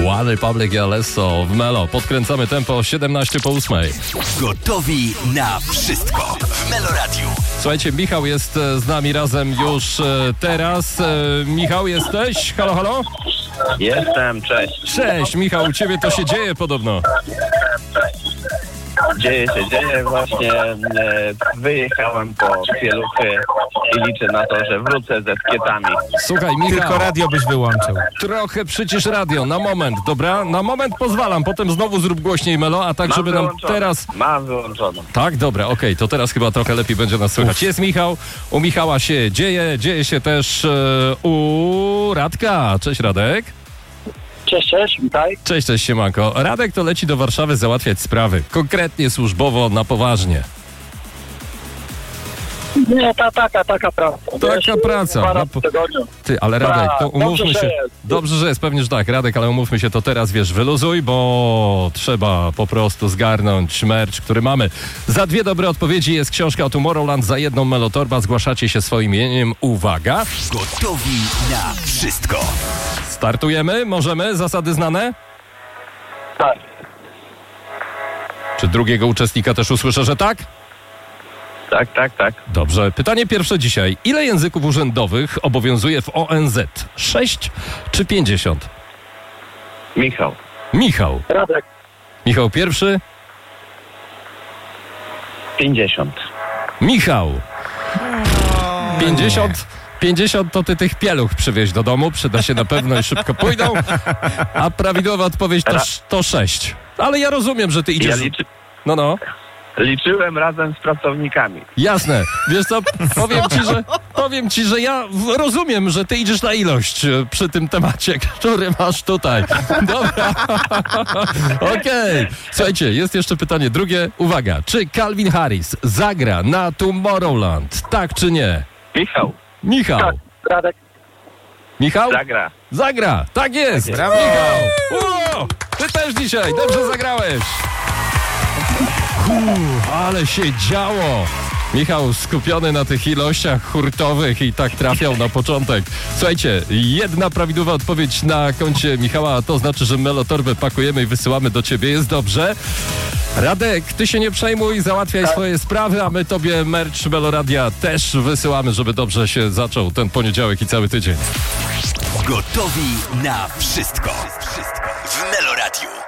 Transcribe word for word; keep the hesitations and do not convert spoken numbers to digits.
One Republic i Alesso w Melo. Podkręcamy tempo siedemnaście po ósmej. Gotowi na wszystko w Melo Radiu. Słuchajcie, Michał jest z nami razem już teraz. Michał, jesteś? Halo, halo? Jestem, cześć. Cześć, Michał, u ciebie to się dzieje podobno. Dzieje się, dzieje. Właśnie e, wyjechałem po pieluchy i liczę na to, że wrócę ze skietami. Słuchaj, Michał, Tylko radio byś wyłączył. trochę przycisz radio, na moment, dobra? Na moment pozwalam, potem znowu zrób głośniej Melo, a tak, Mam żeby nam wyłączone. teraz... Mam wyłączoną. Tak, dobra, okej, to teraz chyba trochę lepiej będzie nas słychać. Jest Michał, u Michała się dzieje, dzieje się też e, u Radka. Cześć, Radek. Cześć, cześć, witaj. Cześć, cześć, siemanko. Radek to leci do Warszawy załatwiać sprawy, konkretnie służbowo, na poważnie. Nie, ta, taka, taka praca. Taka Wiesz, praca. dwa No, razy po- w tygodniu. Ty, ale Radek, to Tak, umówmy dobrze, się. że jest. Dobrze, że jest, pewnie, że tak, Radek, ale umówmy się to teraz, wiesz, wyluzuj, bo trzeba po prostu zgarnąć merch, który mamy. Za dwie dobre odpowiedzi jest książka o Tomorrowland, za jedną Melotorba. Zgłaszacie się swoim imieniem. Uwaga. Gotowi na wszystko. Startujemy, możemy, zasady znane? Tak. Czy drugiego uczestnika też usłyszę, że tak? Tak, tak, tak. Dobrze. Pytanie pierwsze dzisiaj. Ile języków urzędowych obowiązuje w O N Z? Sześć czy pięćdziesiąt? Michał. Michał. Radek. Michał pierwszy. pięćdziesiąt. Michał. pięćdziesiąt. pięćdziesiąt to ty tych pieluch przywieź do domu. Przyda się na pewno i szybko pójdą. A prawidłowa odpowiedź to, sz- to sześć. Ale ja rozumiem, że ty Ja idziesz... liczy, No, no. liczyłem razem z pracownikami. Jasne. Wiesz co, powiem ci, że powiem ci, że ja w- rozumiem, że ty idziesz na ilość e, przy tym temacie, który masz tutaj. Dobra. Okej. Słuchajcie, jest jeszcze pytanie drugie. Uwaga. Czy Calvin Harris zagra na Tomorrowland? Tak czy nie? Michał. Michał. Tak, Radek. Michał? Zagra. Zagra. Tak jest. Brawo. Michał. Ło! Ty też dzisiaj. Dobrze zagrałeś. Uff, ale się działo. Michał skupiony na tych ilościach hurtowych i tak trafiał na początek. Słuchajcie, jedna prawidłowa odpowiedź na koncie Michała, a to znaczy, że Melotorbę pakujemy i wysyłamy do ciebie. Jest dobrze. Radek, ty się nie przejmuj, załatwiaj swoje sprawy, a my tobie merch Meloradia też wysyłamy, żeby dobrze się zaczął ten poniedziałek i cały tydzień. Gotowi na wszystko w Melo Radiu.